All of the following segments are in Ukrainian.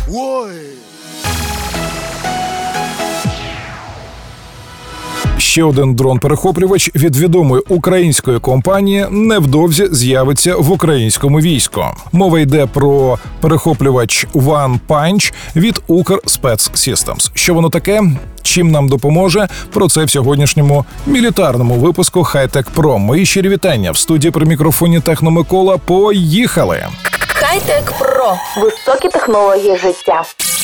Ще один дрон-перехоплювач від відомої української компанії невдовзі з'явиться в українському війську. Мова йде про перехоплювач One Punch від Укрспецсістемс. Що воно таке? Чим нам допоможе? Про це в сьогоднішньому мілітарному випуску Хай-Тек Про. Мої щирі вітання. В студії при мікрофоні Техно Микола. Поїхали! Хай-Тек Про. Високі технології життя.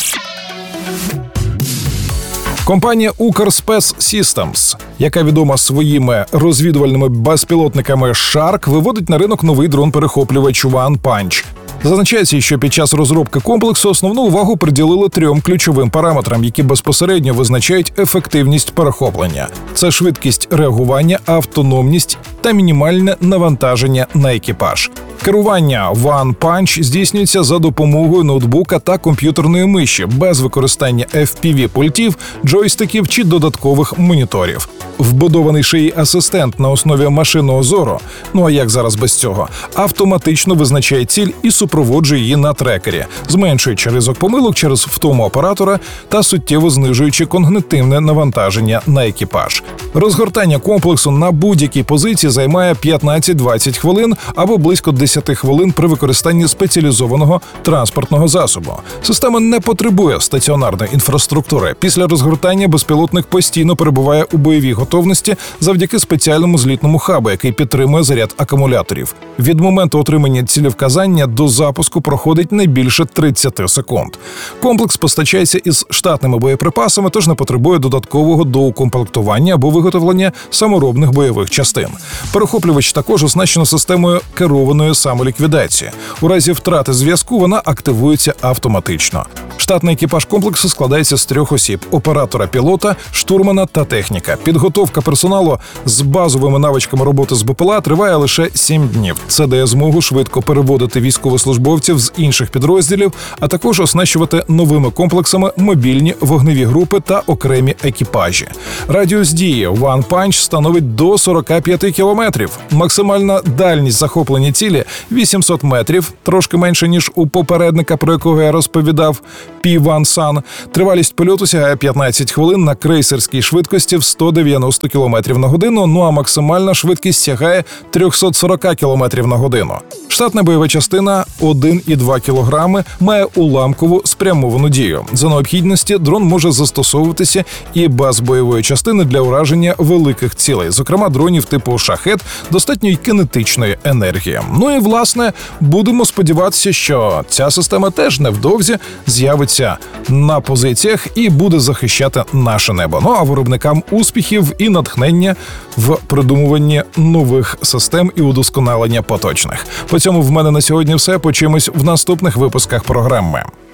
Компанія Укрспецсістемс, яка відома своїми розвідувальними безпілотниками Shark, виводить на ринок новий дрон-перехоплювач One Punch. Зазначається, що під час розробки комплексу основну увагу приділили 3 ключовим параметрам, які безпосередньо визначають ефективність перехоплення. Це швидкість реагування, автономність та мінімальне навантаження на екіпаж. Керування One Punch здійснюється за допомогою ноутбука та комп'ютерної миші, без використання FPV-пультів, джойстиків чи додаткових моніторів. Вбудований шиї асистент на основі машинного зору, ну а як зараз без цього, автоматично визначає ціль і супроводжує її на трекері, зменшуючи ризик помилок через втому оператора та суттєво знижуючи когнітивне навантаження на екіпаж. Розгортання комплексу на будь-якій позиції займає 15-20 хвилин або близько 10 хвилин при використанні спеціалізованого транспортного засобу. Система не потребує стаціонарної інфраструктури. Після розгортання безпілотник постійно перебуває у бойовій готовності завдяки спеціальному злітному хабу, який підтримує заряд акумуляторів. Від моменту отримання цілевказання до запуску проходить не більше 30 секунд. Комплекс постачається із штатними боєприпасами, тож не потребує додаткового доукомплектування або виготовлення саморобних бойових частин. Перехоплювач також оснащено системою керованої самоліквідації. У разі втрати зв'язку вона активується автоматично. Штатний екіпаж комплексу складається з 3 осіб – оператора пілота, штурмана та техніка. Підготовка персоналу з базовими навичками роботи з БПЛА триває лише 7 днів. Це дає змогу швидко переводити військовослужбовців з інших підрозділів, а також оснащувати новими комплексами мобільні вогневі групи та окремі екіпажі. Радіус дії One Punch становить до 45 кілометрів. Максимальна дальність захоплення цілі – 800 метрів, трошки менше, ніж у попередника, про якого я розповідав, P1 Sun. Тривалість польоту сягає 15 хвилин на крейсерській швидкості в 190 км на годину, ну а максимальна швидкість сягає 340 км на годину. Штатна бойова частина 1,2 кг має уламкову спрямовану дію. За необхідності дрон може застосовуватися і без бойової частини для ураження великих цілей, зокрема дронів типу «Шахед», достатньо й кинетичної енергії. Ну і, власне, будемо сподіватися, що ця система теж невдовзі з'явиться на позиціях і буде захищати наше небо. Ну а виробникам успіхів і натхнення в придумуванні нових систем і удосконалення поточних. По цьому в мене на сьогодні все. Почуємось в наступних випусках програми.